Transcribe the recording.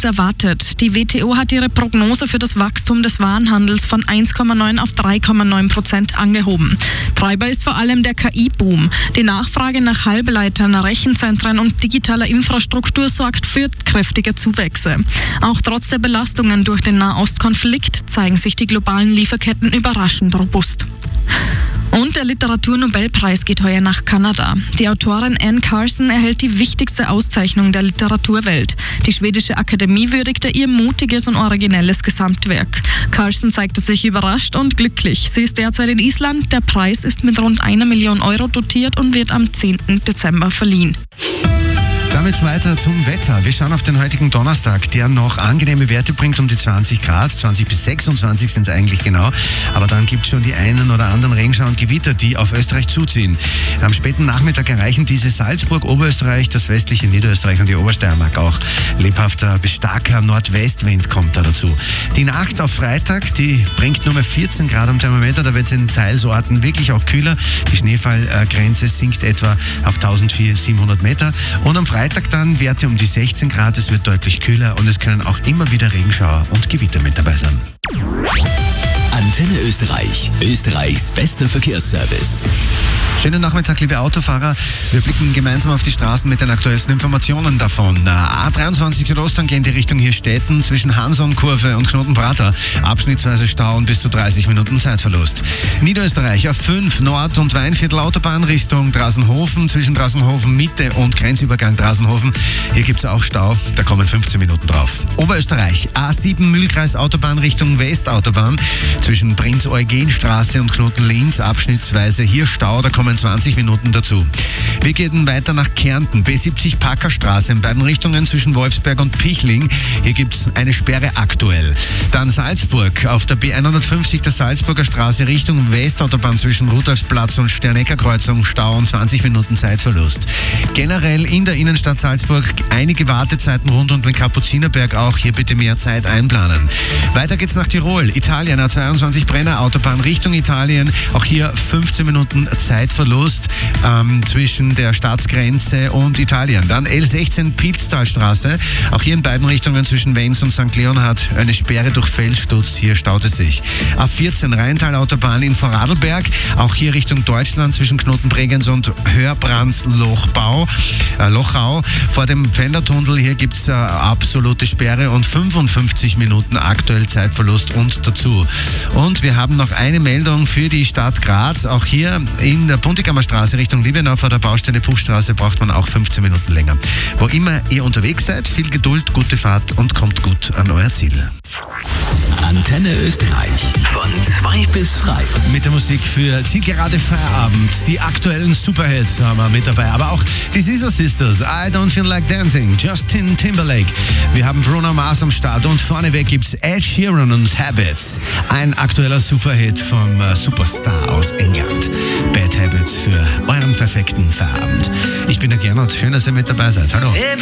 als erwartet. Die WTO hat ihre Prognose für das Wachstum des Warenhandels von 1,9 auf 3,9% angehoben. Treiber ist vor allem der KI-Boom. Die Nachfrage nach Halbleitern, Rechenzentren und digitaler Infrastruktur sorgt für kräftige Zuwächse. Auch trotz der Belastungen durch den Nahostkonflikt zeigen sich die globalen Lieferketten überraschend robust. Und der Literaturnobelpreis geht heuer nach Kanada. Die Autorin Anne Carson erhält die wichtigste Auszeichnung der Literaturwelt. Die schwedische Akademie würdigte ihr mutiges und originelles Gesamtwerk. Carson zeigte sich überrascht und glücklich. Sie ist derzeit in Island. Der Preis ist mit rund 1 Million Euro dotiert und wird am 10. Dezember verliehen. Damit weiter zum Wetter. Wir schauen auf den heutigen Donnerstag, der noch angenehme Werte bringt, um die 20 Grad. 20 bis 26 sind es eigentlich genau. Aber dann gibt es schon die einen oder anderen Regenschauer und Gewitter, die auf Österreich zuziehen. Am späten Nachmittag erreichen diese Salzburg, Oberösterreich, das westliche Niederösterreich und die Obersteiermark auch. Lebhafter bis starker Nordwestwind kommt da dazu. Die Nacht auf Freitag, die bringt nur mehr 14 Grad am Thermometer. Da wird es in Teilsorten wirklich auch kühler. Die Schneefallgrenze sinkt etwa auf 1400-700 Meter. Und am Freitag dann Werte um die 16 Grad, es wird deutlich kühler und es können auch immer wieder Regenschauer und Gewitter mit dabei sein. Antenne Österreich, Österreichs bester Verkehrsservice. Schönen Nachmittag, liebe Autofahrer. Wir blicken gemeinsam auf die Straßen mit den aktuellsten Informationen davon. A23 Südost geht die Richtung Hirstetten zwischen Hanson-Kurve und Knotenprater. Abschnittsweise Stau und bis zu 30 Minuten Zeitverlust. Niederösterreich A5 Nord- und Weinviertel Autobahn Richtung Drasenhofen zwischen Drasenhofen Mitte und Grenzübergang Drasenhofen. Hier gibt es auch Stau, da kommen 15 Minuten drauf. Oberösterreich A7 Mühlkreis Autobahn Richtung Westautobahn zwischen Prinz-Eugen-Straße und Knoten-Linz abschnittsweise hier Stau, da kommen 20 Minuten dazu. Wir gehen weiter nach Kärnten, B70 Packerstraße in beiden Richtungen zwischen Wolfsberg und Pichling. Hier gibt es eine Sperre aktuell. Dann Salzburg auf der B150 der Salzburger Straße Richtung Westautobahn zwischen Rudolfsplatz und Sternecker-Kreuzung Stau und 20 Minuten Zeitverlust. Generell in der Innenstadt Salzburg einige Wartezeiten rund um den Kapuzinerberg auch. Hier bitte mehr Zeit einplanen. Weiter geht's nach Tirol. Italien A22 Brenner Autobahn Richtung Italien. Auch hier 15 Minuten Zeitverlust zwischen der Staatsgrenze und Italien. Dann L16 Pilztalstraße. Auch hier in beiden Richtungen zwischen Wenz und St. Leonhard eine Sperre durch Felssturz. Hier staut es sich. A14 Rheintal-Autobahn in Vorarlberg. Auch hier Richtung Deutschland zwischen Knotenbregenz und Hörbrands-Lochau. Vor dem Pfändertunnel hier gibt es absolute Sperre und 55 Minuten aktuell Zeitverlust und dazu. Und wir haben noch eine Meldung für die Stadt Graz. Auch hier in der Puntigammer Straße Richtung Liebenau vor der Baustelle Puchstraße braucht man auch 15 Minuten länger. Wo immer ihr unterwegs seid, viel Geduld, gute Fahrt und kommt gut an euer Ziel. Antenne Österreich von 2 bis frei. Mit der Musik für zielgerade Feierabend. Die aktuellen Superhits haben wir mit dabei. Aber auch die Scissor Sisters, I Don't Feel Like Dancing, Justin Timberlake. Wir haben Bruno Mars am Start und vorneweg gibt's Ed Sheeran und Habits. Ein aktueller Superhit vom Superstar aus England. Bad Habits für euren perfekten Feierabend. Ich bin der Gernot, schön, dass ihr mit dabei seid. Hallo.